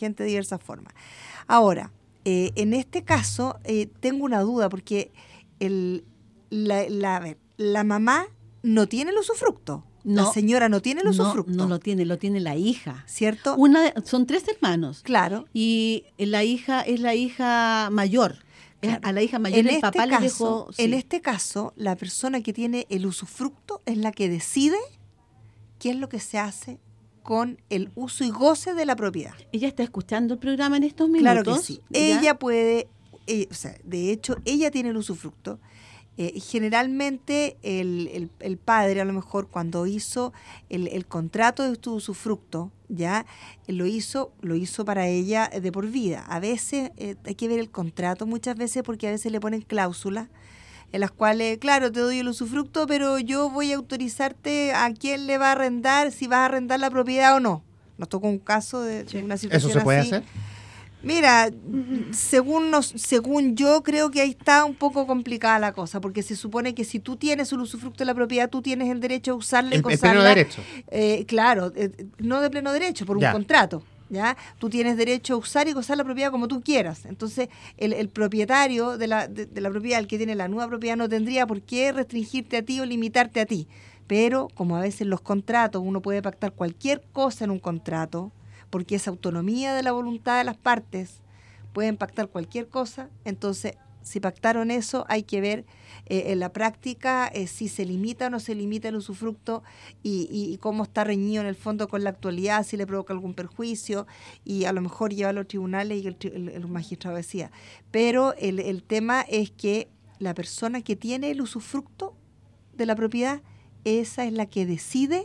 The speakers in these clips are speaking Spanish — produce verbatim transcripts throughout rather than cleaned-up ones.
gente de diversas formas. Ahora, eh, en este caso, eh, tengo una duda, porque el, la, la, a ver, la mamá no tiene el usufructo. No, la señora no tiene el usufructo. No, no lo tiene, lo tiene la hija. ¿Cierto? Una, son tres hermanos. Claro. Y la hija es la hija mayor. Claro. A la hija mayor en el este papá caso, le dejó... Sí. En este caso, la persona que tiene el usufructo es la que decide qué es lo que se hace con el uso y goce de la propiedad. Ella está escuchando el programa en estos minutos. Claro que sí. ¿Ya? Ella puede, eh, o sea, de hecho, ella tiene el usufructo. Eh, generalmente el, el, el padre, a lo mejor, cuando hizo el, el contrato de su usufructo, ya lo hizo, lo hizo para ella de por vida. A veces eh, hay que ver el contrato muchas veces, porque a veces le ponen cláusulas en las cuales, claro, te doy el usufructo, pero yo voy a autorizarte a quién le va a arrendar, si vas a arrendar la propiedad o no. Nos tocó un caso de, sí. de una situación así. ¿Eso se puede así. hacer? Mira, según nos, según yo creo que ahí está un poco complicada la cosa, porque se supone que si tú tienes un usufructo de la propiedad, tú tienes el derecho a usarla y el, gozarla. El pleno derecho. Eh, claro, eh, no de pleno derecho, por un ya. contrato. ¿Ya? Tú tienes derecho a usar y gozar la propiedad como tú quieras. Entonces, el, el propietario de la, de, de la propiedad, el que tiene la nueva propiedad, no tendría por qué restringirte a ti o limitarte a ti. Pero, como a veces los contratos, uno puede pactar cualquier cosa en un contrato, porque es autonomía de la voluntad de las partes, pueden pactar cualquier cosa. Entonces, si pactaron eso, hay que ver eh, en la práctica eh, si se limita o no se limita el usufructo y, y, y cómo está reñido en el fondo con la actualidad, si le provoca algún perjuicio, y a lo mejor lleva a los tribunales y el, el, el magistrado decía. Pero el, el tema es que la persona que tiene el usufructo de la propiedad, esa es la que decide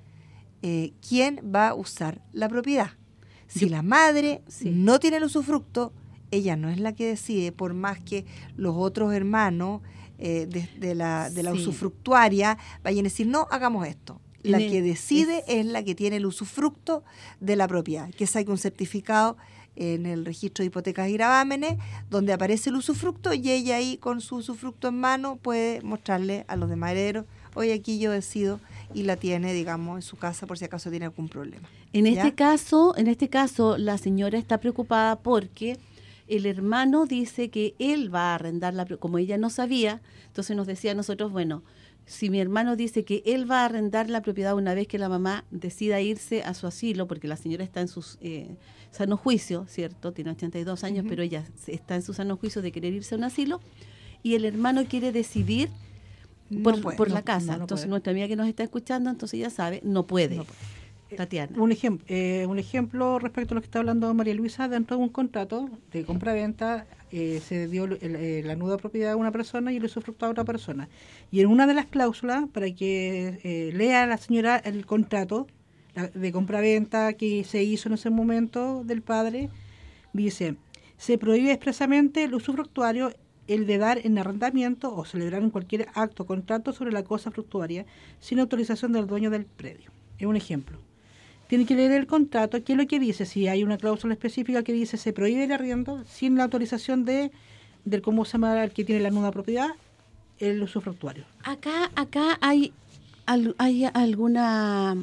eh, quién va a usar la propiedad. Si Yo, la madre sí. no tiene el usufructo, ella no es la que decide, por más que los otros hermanos eh, de, de la, de la sí. usufructuaria vayan a decir, no, hagamos esto. La que decide es, es la que tiene el usufructo de la propiedad, que saque un certificado en el registro de hipotecas y gravámenes, donde aparece el usufructo, y ella ahí con su usufructo en mano puede mostrarle a los demás herederos, hoy aquí yo decido, y la tiene, digamos, en su casa por si acaso tiene algún problema. En ¿Ya? este caso, en este caso, la señora está preocupada porque el hermano dice que él va a arrendar la, como ella no sabía, entonces nos decía a nosotros, bueno, si mi hermano dice que él va a arrendar la propiedad una vez que la mamá decida irse a su asilo, porque la señora está en sus eh, sano juicio, ¿cierto? Tiene ochenta y dos años, uh-huh. pero ella está en su sano juicio de querer irse a un asilo, y el hermano quiere decidir por, no puede, por la no, casa. No, no entonces puede. Nuestra amiga que nos está escuchando, entonces ya sabe, no puede. No puede. Tatiana. Un ejemplo, eh, un ejemplo respecto a lo que está hablando María Luisa, dentro de un contrato de compra-venta eh, se dio el, el, la nuda propiedad a una persona y el usufructo a otra persona. Y en una de las cláusulas, para que eh, lea la señora el contrato la, de compra-venta que se hizo en ese momento del padre, dice, se prohíbe expresamente el usufructuario el de dar en arrendamiento o celebrar en cualquier acto o contrato sobre la cosa fructuaria sin autorización del dueño del predio. Es un ejemplo. Tiene que leer el contrato, qué es lo que dice, si hay una cláusula específica que dice se prohíbe el arriendo sin la autorización de del cómo se llama el que tiene la nuda propiedad, el usufructuario. Acá acá hay hay alguna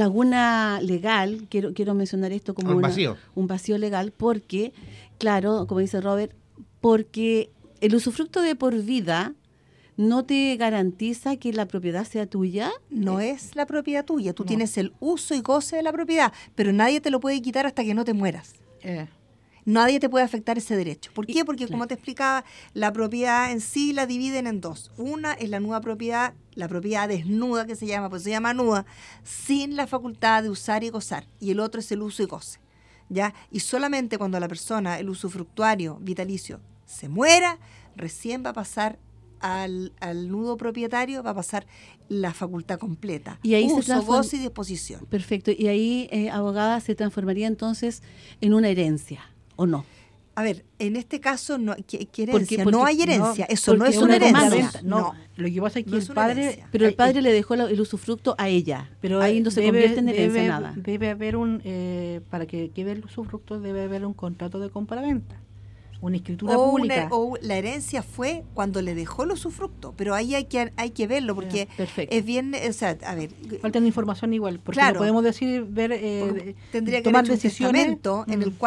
laguna legal, quiero quiero mencionar esto como un una, vacío. un vacío legal, porque claro, como dice Robert, porque el usufructo de por vida no te garantiza que la propiedad sea tuya. No es la propiedad tuya, tú no. tienes el uso y goce de la propiedad, pero nadie te lo puede quitar hasta que no te mueras. Eh. Nadie te puede afectar ese derecho. ¿Por qué? Porque, claro, como te explicaba, la propiedad en sí la dividen en dos. Una es la nuda propiedad, la propiedad desnuda que se llama, pues se llama nuda, sin la facultad de usar y gozar. Y el otro es el uso y goce, ¿ya? Y solamente cuando la persona, el usufructuario vitalicio, se muera, recién va a pasar Al, al nudo propietario, va a pasar la facultad completa. Y ahí uso, se transform... goce y disposición. Perfecto. Y ahí, eh, abogada, se transformaría entonces en una herencia, ¿o no? A ver, en este caso, no, ¿qué, qué herencia? Porque, porque, no hay herencia. No, eso no es una herencia. No, no, lo que pasa es que no el es padre... herencia. Pero el padre eh, le dejó la, el usufructo a ella. Pero ahí no se debe, convierte en herencia debe, nada. Debe haber un... Eh, para que quede el usufructo debe haber un contrato de compraventa. Una escritura o pública. Una, o la herencia fue cuando le dejó el usufructo, pero ahí hay que hay que verlo porque Perfecto. es bien, o sea, a ver, falta información igual, porque claro, no podemos decir ver eh, tendría que tomar haber un decisiones testamento en el cual